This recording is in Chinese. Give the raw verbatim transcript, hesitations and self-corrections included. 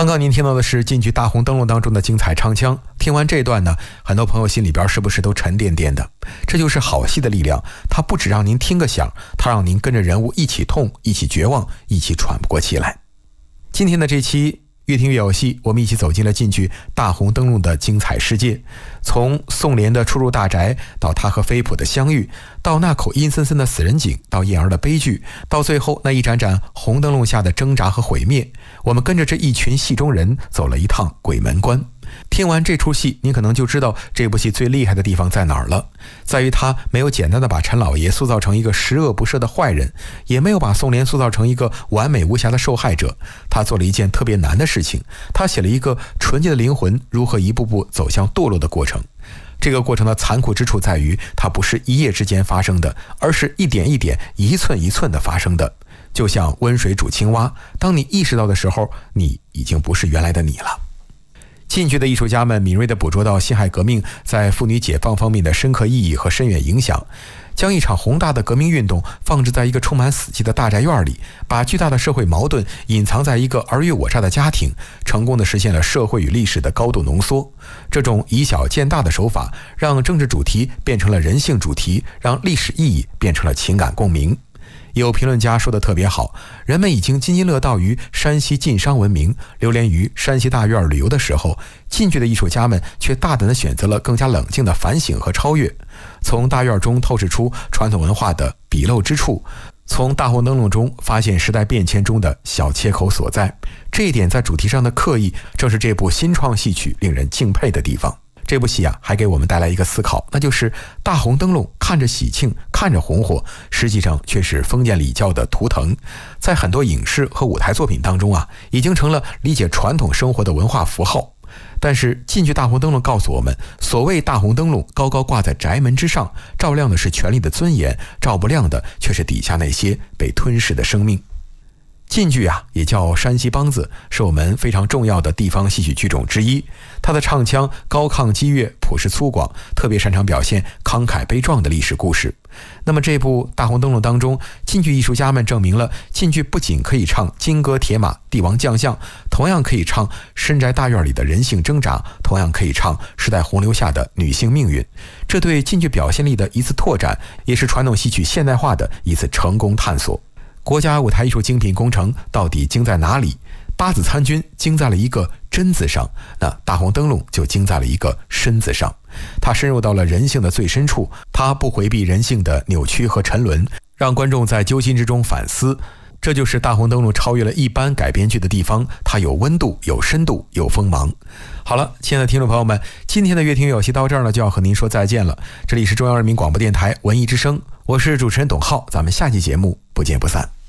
刚刚您听到的是晋剧《大红灯笼》当中的精彩唱腔。听完这段呢，很多朋友心里边是不是都沉甸甸的？这就是好戏的力量，它不只让您听个响，它让您跟着人物一起痛，一起绝望，一起喘不过气来。今天的这期越听越有戏，我们一起走进了晋剧《大红灯笼》的精彩世界。从宋濂的初入大宅，到他和飞普的相遇，到那口阴森森的死人井，到燕儿的悲剧，到最后那一盏盏红灯笼下的挣扎和毁灭，我们跟着这一群戏中人走了一趟鬼门关。听完这出戏，你可能就知道这部戏最厉害的地方在哪儿了，在于他没有简单的把陈老爷塑造成一个十恶不赦的坏人，也没有把宋濂塑造成一个完美无瑕的受害者。他做了一件特别难的事情，他写了一个纯洁的灵魂如何一步步走向堕落的过程。这个过程的残酷之处在于，它不是一夜之间发生的，而是一点一点一寸一寸的发生的。就像温水煮青蛙，当你意识到的时候，你已经不是原来的你了。晋剧的艺术家们敏锐地捕捉到辛亥革命在妇女解放方面的深刻意义和深远影响，将一场宏大的革命运动放置在一个充满死气的大宅院里，把巨大的社会矛盾隐藏在一个尔虞我诈的家庭，成功地实现了社会与历史的高度浓缩。这种以小见大的手法，让政治主题变成了人性主题，让历史意义变成了情感共鸣。有评论家说的特别好，人们已经津津乐道于山西晋商文明，流连于山西大院旅游的时候，晋剧的艺术家们却大胆地选择了更加冷静的反省和超越，从大院中透视出传统文化的鄙陋之处，从大红灯笼中发现时代变迁中的小切口所在。这一点在主题上的刻意，正是这部新创戏曲令人敬佩的地方。这部戏啊，还给我们带来一个思考，那就是大红灯笼看着喜庆，看着红火，实际上却是封建礼教的图腾。在很多影视和舞台作品当中啊，已经成了理解传统生活的文化符号。但是晋剧大红灯笼告诉我们，所谓大红灯笼高高挂在宅门之上，照亮的是权力的尊严，照不亮的却是底下那些被吞噬的生命。晋剧啊，也叫山西梆子，是我们非常重要的地方戏曲剧种之一。它的唱腔高亢激越，朴实粗犷，特别擅长表现慷慨悲壮的历史故事。那么这部《大红灯笼》当中，晋剧艺术家们证明了晋剧不仅可以唱金戈铁马、帝王将相，同样可以唱深宅大院里的人性挣扎，同样可以唱时代洪流下的女性命运。这对晋剧表现力的一次拓展，也是传统戏曲现代化的一次成功探索。国家舞台艺术精品工程到底精在哪里？八子参军精在了一个真字上，那大红灯笼就精在了一个深字上。它深入到了人性的最深处，它不回避人性的扭曲和沉沦，让观众在揪心之中反思。这就是大红灯笼超越了一般改编剧的地方，它有温度，有深度，有锋芒。好了，亲爱的听众朋友们，今天的乐听有戏到这儿呢，就要和您说再见了。这里是中央人民广播电台文艺之声，我是主持人董浩，咱们下期节目不见不散。